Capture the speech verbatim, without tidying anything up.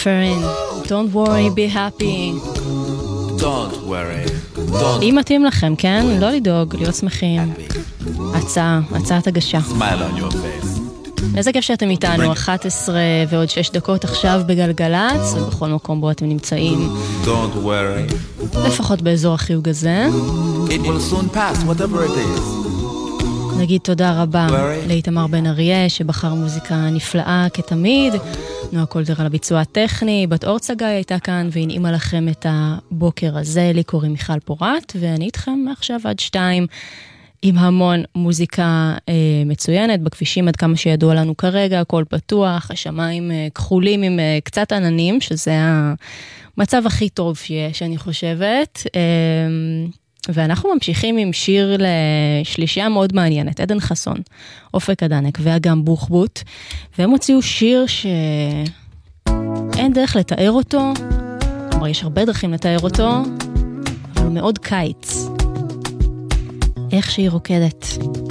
Perrin, Don't worry, be happy. Don't worry. Don't אם מתאים לכם, כן? לא לדאוג, להיות שמחים. הצעה, הצעת הגשה. smile on your face. איזה כיף שאתם איתנו, אחת עשרה ועוד שש דקות עכשיו בגלגלץ, ובכל מקום בו אתם נמצאים, Don't worry. לפחות באזור החיוג הזה. It will soon pass, whatever it is. נגיד תודה רבה לאיתמר בן אריה, שבחר מוזיקה נפלאה כתמיד. נועה קולדר על הביצוע הטכני, בת אור צגי הייתה כאן והנעימה לכם את הבוקר הזה. לי קוראים מיכל פורט, ואני איתכם מעכשיו עד שתיים, עם המון מוזיקה אה, מצוינת, בכבישים עד כמה שידוע לנו כרגע, הכל פתוח, השמיים אה, כחולים עם אה, קצת עננים, שזה המצב הכי טוב שיש, אני חושבת. אה, ואנחנו ממשיכים עם שיר לשלישייה מאוד מעניינת, עדן חסון, אופק אדנק ואגם בוחבוט, והם הוציאו שיר שאין דרך לתאר אותו, כלומר יש הרבה דרכים לתאר אותו, אבל מאוד קיץ. איך שהיא רוקדת.